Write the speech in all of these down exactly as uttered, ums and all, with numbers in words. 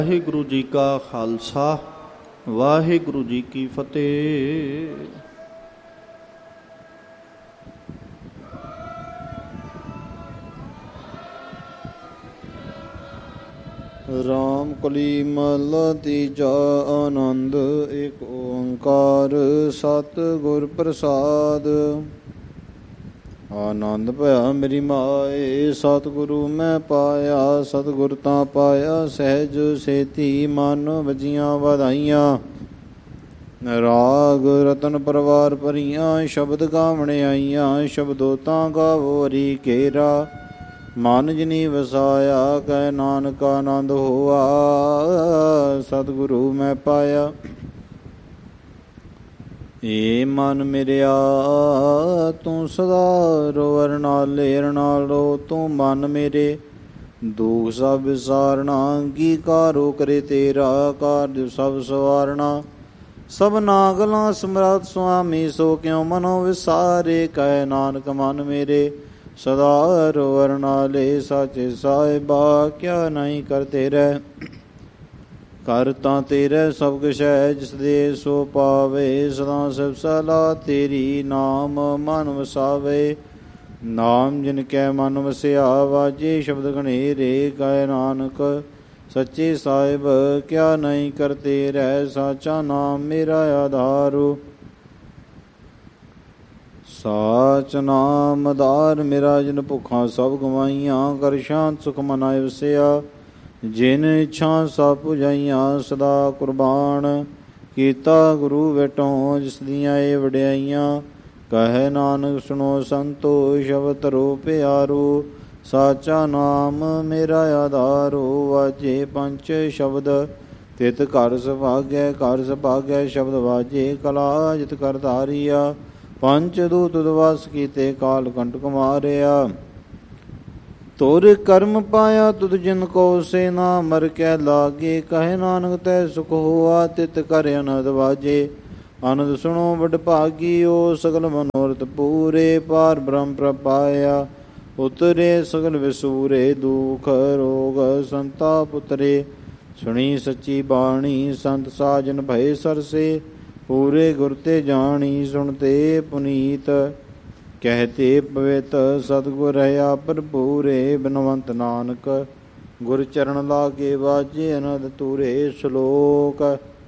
ਵਾਹਿਗੁਰੂ ਜੀ ਕਾ ਖਾਲਸਾ ਵਾਹਿਗੁਰੂ ਜੀ ਕੀ ਫਤਿਹ। ਰਾਮ ਕਲੀ ਮਹਲਾ ਤੀਜਾ। ਆਨੰਦ ਏਕ ਓੰਕਾਰ ਸਤਿਗੁਰ ਪ੍ਰਸਾਦ। ਆਨੰਦ ਭਇਆ ਮੇਰੀ ਮਾਏ ਸਤਿਗੁਰੂ ਮੈਂ ਪਾਇਆ। ਸਤਿਗੁਰ ਤਾਂ ਪਾਇਆ ਸਹਿਜ ਸੇਤੀ ਮਨ ਵਜੀਆਂ ਵਧਾਈਆਂ। ਰਾਗ ਰਤਨ ਪਰਵਾਰ ਭਰੀਆਂ ਸ਼ਬਦ ਗਾਵਣ ਆਈਆਂ। ਸ਼ਬਦੋ ਤਾਂ ਗਾਵੋ ਹਰੀ ਕੇਰਾ ਮਨ ਜਿਨੀ ਵਸਾਇਆ। ਕਹਿ ਨਾਨਕ ਆਨੰਦ ਹੋਆ ਸਤਿਗੁਰੂ ਮੈਂ ਪਾਇਆ। ਏ ਮਨ ਮੇਰਿਆ ਤੂੰ ਸਦਾ ਰੋਵਰ ਨਾਲੇ ਨਾਲ ਰੋ। ਤੂੰ ਮਨ ਮੇਰੇ ਦੁਖ ਸਭ ਵਿਸਾਰਣਾ। ਅੰਗੀਕਾਰੋ ਕਰੇ ਤੇਰਾ ਕਾਰਜ ਸਭ ਸਵਾਰਣਾ। ਸਭਨਾ ਗਲਾਂ ਸਮਰੱਥ ਸੁਆਮੀ ਸੋ ਕਿਉ ਮਨੋ ਵਿਸਾਰੇ। ਕਹਿ ਨਾਨਕ ਮਨ ਮੇਰੇ ਸਦਾ ਰੋਵਰ ਨਾਲੇ। ਸਾਚੇ ਸਾਹਿਬਾ ਕਿਆ ਨਹੀਂ ਕਰਤੇ ਰਹਿ। ਕਰ ਤਾਂ ਤੇਰੇ ਸਭ ਕੁਛ ਹੈ ਜਿਸ ਦੇ ਸੋ ਪਾਵੇ। ਸਦਾ ਸਿਫਤ ਸਲਾਹ ਤੇਰੀ ਨਾਮ ਮਨ ਵਸਾਵੇ। ਨਾਮ ਜਿਨ ਕੈ ਮਨ ਵਸਿਆ ਵਾਜੇ ਸ਼ਬਦ ਘਨੇਰੇ। ਕਹਿ ਨਾਨਕ ਸੱਚੇ ਸਾਹਿਬ ਕਿਆ ਨਹੀਂ ਕਰਤੇ ਰਹਿ। ਸਾਚਾ ਨਾਮ ਮੇਰਾ ਆਧਾਰੂ ਸਾਚ ਨਾਮ ਆਧਾਰ ਮੇਰਾ। ਜਿਨ ਭੁੱਖਾਂ ਸਭ ਗਵਾਈਆਂ ਕਰ ਸ਼ਾਂਤ ਸੁਖ ਮਨ ਆਏ ਵਸਿਆ। ਜਿਨ ਇੱਛਾ ਸਭ ਪੁਜਾਈਆਂ ਸਦਾ ਕੁਰਬਾਨ ਕੀਤਾ ਗੁਰੂ ਵੇਟੋਂ। ਜਿਸ ਦੀਆਂ ਇਹ ਵਡਿਆਈਆਂ ਕਹੇ ਨਾਨਕ ਸੁਣੋ ਸੰਤੋ ਸ਼ਬਦ ਧਰੋ ਪਿਆਰੂ। ਸਾਚਾ ਨਾਮ ਮੇਰਾ ਆਧਾਰੂ ਵਾਜੇ ਪੰਚ ਸ਼ਬਦ ਤਿਤ ਘਰ ਸੁਭਾਗੈ। ਘਰ ਸੁਭਾਗੈ ਸ਼ਬਦ ਵਾਜੇ ਕਲਾ ਜਿਤ ਕਰ ਧਾਰੀਆ। ਪੰਚ ਦੂਤ ਦਵਾਸ ਕੀਤੇ ਕਾਲ ਕੰਟਕ ਮਾਰਿਆ। ਤੁਰ ਕਰਮ ਪਾਇਆ ਤੁਧ ਜਿਨ ਕੋ ਸੇ ਨਾ ਮਰ ਕੈ ਲਾਗੇ। ਕਹੇ ਨਾਨਕ ਤੈ ਸੁਖ ਹੋਆ ਤਿਤ ਕਰ ਅਨੰਦ ਵਾਜੇ। ਆਨੰਦ ਸੁਣੋ ਵਡ ਭਾਗੀਓ ਸਗਲ ਮਨੋਰਥ ਪੂਰੇ। ਪਾਰ ਬ੍ਰਹਮ ਪ੍ਰਪਾਇਆ ਉਤਰੇ ਸਗਲ ਵਿਸੂਰੇ। ਦੁਖ ਰੋਗ ਸੰਤਾਪ ਉਤਰੇ ਸੁਣੀ ਸੱਚੀ ਬਾਣੀ। ਸੰਤ ਸਾਜਨ ਭਏ ਸਰਸੇ ਪੂਰੇ ਗੁਰ ਤੇ ਜਾਣੀ। ਸੁਣਤੇ ਪੁਨੀਤ ਕਹਿਤੇ ਪਵਿੱਤ ਸਤਿਗੁਰ ਰਹਾ ਭਰਪੂਰੇ। ਬਿਨਵੰਤ ਨਾਨਕ ਗੁਰ ਚਰਨ ਲਾਗੇ ਵਾਜੇ ਅਨੰਦ ਤੂਰੇ। ਸ਼ਲੋਕ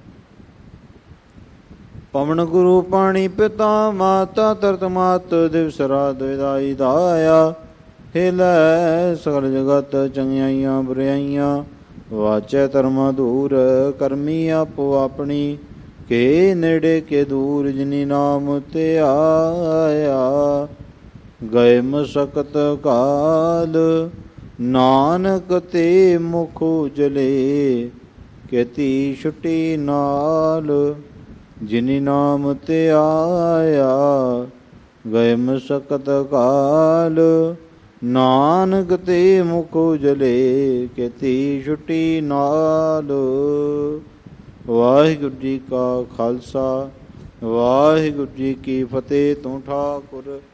ਪਵਨ ਗੁਰੂ ਪਾਣੀ ਪਿਤਾ ਮਾਤਾ ਤਰਤ ਮਾਤ ਦਿਵਸ ਰਾਤ ਵਿਦਾਈ ਦਾਇਆ। ਹਿਲੈ ਸਗਲ ਜਗਤ ਚੰਗਿਆਈਆਂ ਬੁਰਾਈਆਂ। ਵਾਚੈ ਧਰਮਾ ਦੂਰ ਕਰਮੀ ਆਪੋ ਆਪਣੀ। ਕੇ ਨੇੜੇ ਕੇ ਦੂਰ ਜਿਨੀ ਨਾਮ ਤੇ ਆਇਆ। ਗਏ ਮਸਕਤ ਕਾਲ ਨਾਨਕ ਤੇ ਮੁਖ ਉਜਲੇ। ਕੇਤੀ ਛੁੱਟੀ ਨਾਲ ਜਿਨੀ ਨਾਮ ਤੇ ਆਇਆ। ਗਏ ਮਸਕਤ ਕਾਲ ਨਾਨਕ ਤੇ ਮੁਖ ਉਜਲੇ। ਕੇਤੀ ਛੁੱਟੀ ਨਾਲ। ਵਾਹਿਗੁਰੂ ਜੀ ਕਾ ਖਾਲਸਾ ਵਾਹਿਗੁਰੂ ਜੀ ਕੀ ਫਤਿਹ। ਤੂੰ ਠਾਕੁਰ